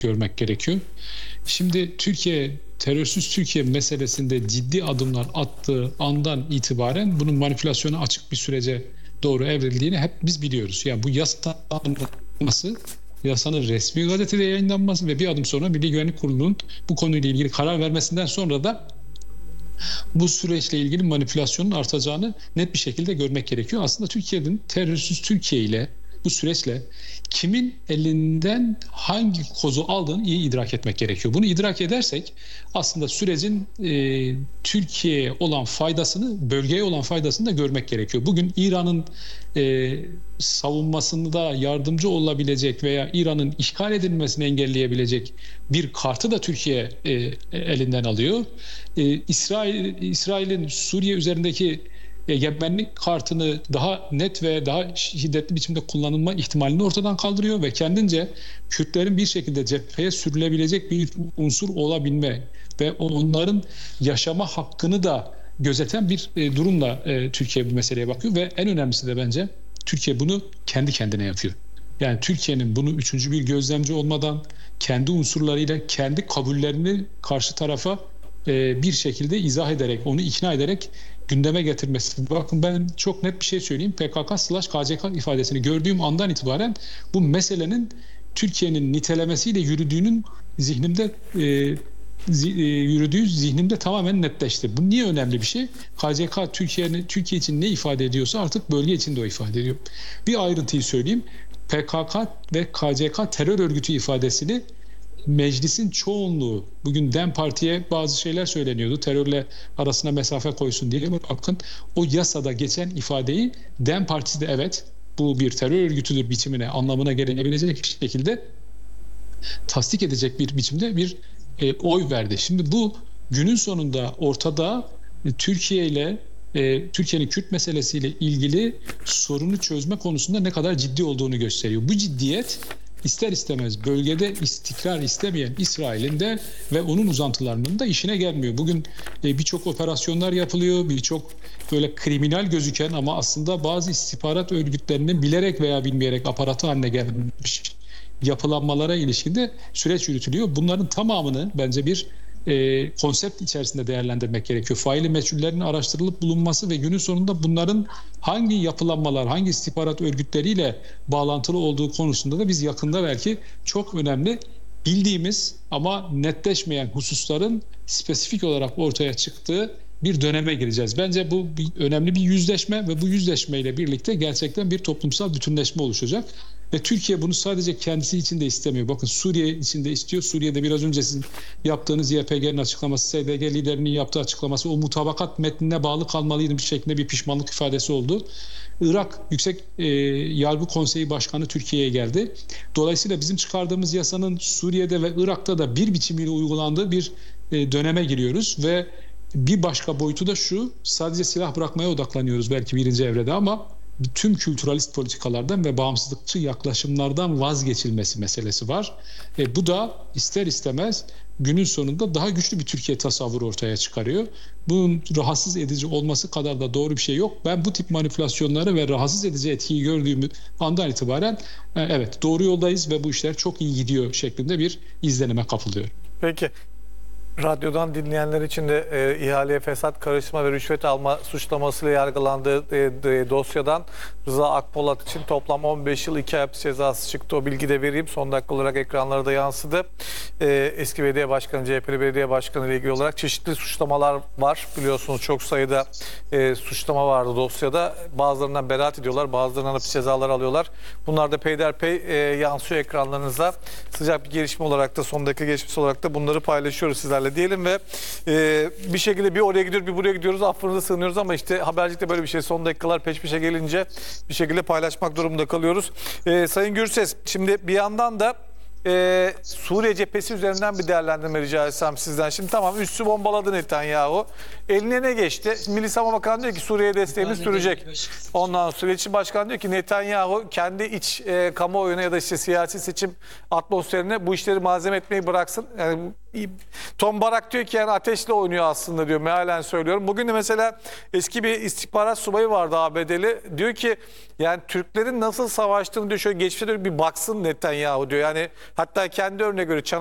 görmek gerekiyor. Şimdi Türkiye, terörsüz Türkiye meselesinde ciddi adımlar attığı andan itibaren bunun manipülasyona açık bir sürece doğru evrildiğini hep biz biliyoruz. Yani bu yasanın yasanın resmi gazetede yayınlanması ve bir adım sonra Milli Güvenlik Kurulu'nun bu konuyla ilgili karar vermesinden sonra da bu süreçle ilgili manipülasyonun artacağını net bir şekilde görmek gerekiyor. Aslında Türkiye'nin terörsüz Türkiye ile bu süreçle kimin elinden hangi kozu aldığını iyi idrak etmek gerekiyor. Bunu idrak edersek aslında sürecin Türkiye'ye olan faydasını, bölgeye olan faydasını da görmek gerekiyor. Bugün İran'ın savunmasında yardımcı olabilecek veya İran'ın işgal edilmesini engelleyebilecek bir kartı da Türkiye elinden alıyor. İsrail'in Suriye üzerindeki egemenlik kartını daha net ve daha şiddetli biçimde kullanılma ihtimalini ortadan kaldırıyor ve kendince Kürtlerin bir şekilde cepheye sürülebilecek bir unsur olabilme ve onların yaşama hakkını da gözeten bir durumla Türkiye bu meseleye bakıyor ve en önemlisi de bence Türkiye bunu kendi kendine yapıyor. Yani Türkiye'nin bunu üçüncü bir gözlemci olmadan kendi unsurlarıyla kendi kabullerini karşı tarafa bir şekilde izah ederek, onu ikna ederek gündeme getirmesi. Bakın ben çok net bir şey söyleyeyim. PKK/KCK ifadesini gördüğüm andan itibaren bu meselenin Türkiye'nin nitelemesiyle yürüdüğü zihnimde tamamen netleşti. Bu niye önemli bir şey? KCK Türkiye için ne ifade ediyorsa artık bölge için de o ifade ediyor. Bir ayrıntıyı söyleyeyim. PKK ve KCK terör örgütü ifadesini meclisin çoğunluğu, bugün DEM Parti'ye bazı şeyler söyleniyordu, terörle arasına mesafe koysun diye. Bakın o yasada geçen ifadeyi DEM Partisi de evet bu bir terör örgütüdür biçimine, anlamına gelebilecek şekilde tasdik edecek bir biçimde bir oy verdi. Şimdi bu günün sonunda ortada Türkiye'nin Kürt meselesiyle ilgili sorunu çözme konusunda ne kadar ciddi olduğunu gösteriyor. Bu ciddiyet İster istemez bölgede istikrar istemeyen İsrail'in de ve onun uzantılarının da işine gelmiyor. Bugün birçok operasyonlar yapılıyor, birçok böyle kriminal gözüken ama aslında bazı istihbarat örgütlerinin bilerek veya bilmeyerek aparatı haline gelmiş yapılanmalara ilişkin de süreç yürütülüyor. Bunların tamamını bence bir konsept içerisinde değerlendirmek gerekiyor. Faili meçhullerin araştırılıp bulunması ve günün sonunda bunların hangi yapılanmalar, hangi istihbarat örgütleriyle bağlantılı olduğu konusunda da biz yakında belki çok önemli bildiğimiz ama netleşmeyen hususların spesifik olarak ortaya çıktığı bir döneme gireceğiz. Bence bu önemli bir yüzleşme ve bu yüzleşmeyle birlikte gerçekten bir toplumsal bütünleşme oluşacak. Ve Türkiye bunu sadece kendisi için de istemiyor. Bakın Suriye için de istiyor. Suriye'de biraz önce sizin yaptığınız YPG'nin açıklaması, SDG liderinin yaptığı açıklaması, o mutabakat metnine bağlı kalmalıydım bir şeklinde bir pişmanlık ifadesi oldu. Irak Yüksek Yargı Konseyi Başkanı Türkiye'ye geldi. Dolayısıyla bizim çıkardığımız yasanın Suriye'de ve Irak'ta da bir biçimiyle uygulandığı bir döneme giriyoruz ve bir başka boyutu da şu, sadece silah bırakmaya odaklanıyoruz belki birinci evrede ama tüm kültüralist politikalardan ve bağımsızlıkçı yaklaşımlardan vazgeçilmesi meselesi var. Bu da ister istemez günün sonunda daha güçlü bir Türkiye tasavvuru ortaya çıkarıyor. Bunun rahatsız edici olması kadar da doğru bir şey yok. Ben bu tip manipülasyonları ve rahatsız edici etkiyi gördüğüm andan itibaren evet doğru yoldayız ve bu işler çok iyi gidiyor şeklinde bir izlenime kapılıyorum. Peki. Radyodan dinleyenler için de ihaleye fesat, karışma ve rüşvet alma suçlamasıyla yargılandığı dosyadan Rıza Akpolat için toplam 15 yıl 2 ay hapis cezası çıktı. O bilgi de vereyim. Son dakika olarak ekranlara da yansıdı. Eski belediye başkanı, CHP'li belediye başkanı ile ilgili olarak çeşitli suçlamalar var. Biliyorsunuz çok sayıda suçlama vardı dosyada. Bazılarından beraat ediyorlar, bazılarından hapis cezaları alıyorlar. Bunlar da peyderpey yansıyor ekranlarınıza. Sıcak bir gelişme olarak da, son dakika gelişmesi olarak da bunları paylaşıyoruz sizlerle diyelim ve bir şekilde bir oraya gidiyor, bir buraya gidiyoruz, affınıza sığınıyoruz ama işte habercilikte böyle bir şey, son dakikalar peş peşe gelince bir şekilde paylaşmak durumunda kalıyoruz. Sayın Gürses, şimdi bir yandan da Suriye cephesi üzerinden bir değerlendirme rica etsem sizden. Şimdi tamam, üssü bombaladı Netanyahu. Eline ne geçti? Milli Savunma Bakanı diyor ki Suriye desteğimiz sürecek. Ondan sonra İletişim Başkanı diyor ki Netanyahu kendi iç kamuoyuna ya da işte siyasi seçim atmosferine bu işleri malzeme etmeyi bıraksın. Yani Tom Barak diyor ki yani ateşle oynuyor aslında diyor, mealen söylüyorum. Bugün de mesela eski bir istihbarat subayı vardı ABD'li. Diyor ki yani Türklerin nasıl savaştığını diyor şöyle geçmişte diyor bir baksın Netanyahu diyor. Yani hatta kendi örneğine göre